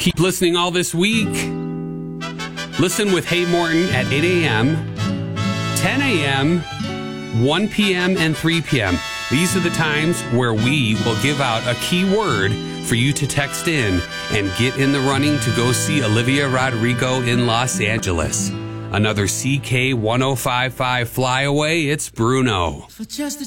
Keep listening all this week. Listen with Hey Morton at 8 a.m., 10 a.m., 1 p.m., and 3 p.m. These are the times where we will give out a key word for you to text in and get in the running to go see Olivia Rodrigo in Los Angeles. Another CK 105.5 flyaway, it's Bruno.